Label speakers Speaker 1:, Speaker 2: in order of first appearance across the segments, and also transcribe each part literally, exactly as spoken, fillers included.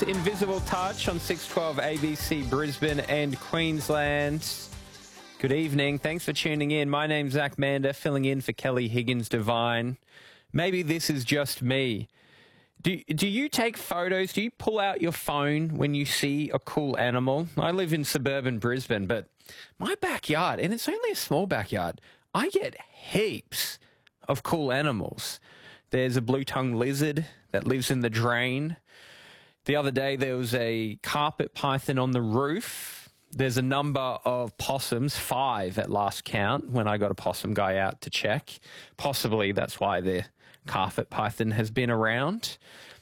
Speaker 1: is Invisible Touch on six twelve A B C Brisbane and Queensland. Good evening. Thanks for tuning in. My name's Zach Mander, filling in for Kelly Higgins-Devine. Maybe this is just me. Do, do you take photos? Do you pull out your phone when you see a cool animal? I live in suburban Brisbane, but my backyard, and it's only a small backyard, I get heaps of cool animals. There's a blue-tongued lizard that lives in the drain. The other day, there was a carpet python on the roof. There's a number of possums, five at last count, when I got a possum guy out to check. Possibly that's why the carpet python has been around.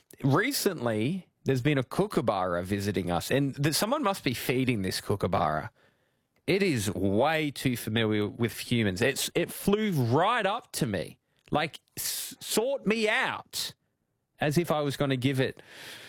Speaker 1: Recently, there's been a kookaburra visiting us, and th- someone must be feeding this kookaburra. It is way too familiar with humans. It's It flew right up to me, like s- sought me out, as if I was going to give it,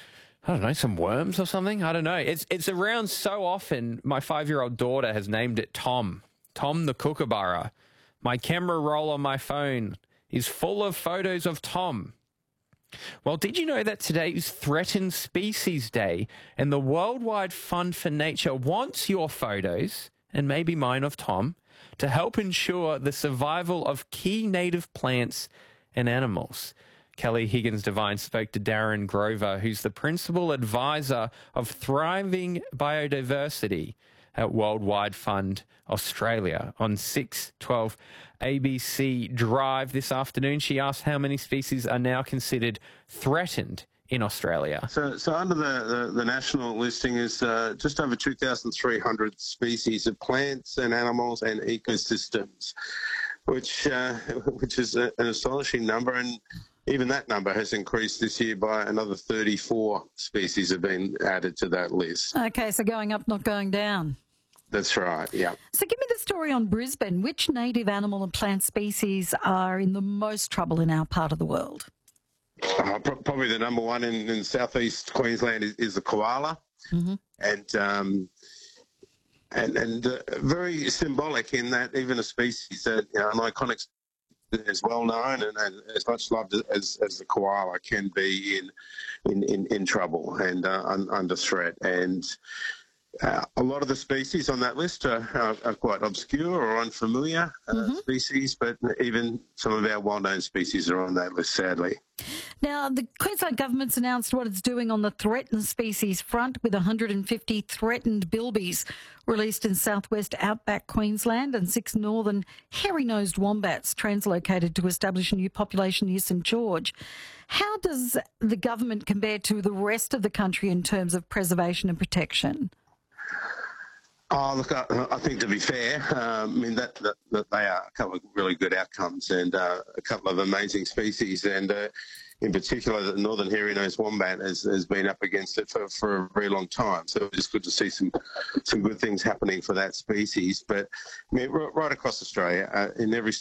Speaker 1: I don't know, some worms or something. I don't know. It's it's around so often. My five-year-old daughter has named it Tom. Tom the kookaburra. My camera roll on my phone is full of photos of Tom. Well, did you know that today is Threatened Species Day, and the Worldwide Fund for Nature wants your photos, and maybe mine of Tom, to help ensure the survival of key native plants and animals. Kelly Higgins-Devine spoke to Darren Grover, who's the Principal Advisor of Thriving Biodiversity at Worldwide Fund Australia on six twelve A B C Drive this afternoon. She asked how many species are now considered threatened in Australia.
Speaker 2: So, so under the, the, the national listing is uh, just over two thousand three hundred species of plants and animals and ecosystems, which uh, which is a, an astonishing number. And even that number has increased this year by another thirty-four species have been added to that list.
Speaker 3: Okay, so going up, not going down.
Speaker 2: That's right, yeah.
Speaker 3: So give me the story on Brisbane. Which native animal and plant species are in the most trouble in our part of the world?
Speaker 2: Uh, pro- probably the number one in, in southeast Queensland is, is the koala.
Speaker 3: Mm-hmm.
Speaker 2: And um, and, and uh, very symbolic in that even a species that, you know, an iconic is well known and, and as much loved as, as the koala can be in in, in, in trouble and uh, un, under threat. And uh, a lot of the species on that list are, are, are quite obscure or unfamiliar uh, mm-hmm. species, but even some of our well-known species are on that list, sadly.
Speaker 3: Now, the Queensland government's announced what it's doing on the threatened species front with one hundred fifty threatened bilbies released in southwest outback Queensland and six northern hairy-nosed wombats translocated to establish a new population near St George. How does the government compare to the rest of the country in terms of preservation and protection?
Speaker 2: Oh, look, I, I think to be fair, um, I mean, that, that, that they are a couple of really good outcomes and uh, a couple of amazing species. And uh, in particular, the northern hairy-nosed wombat has, has been up against it for, for a very long time. So it's good to see some some good things happening for that species. But I mean, right across Australia, uh, in every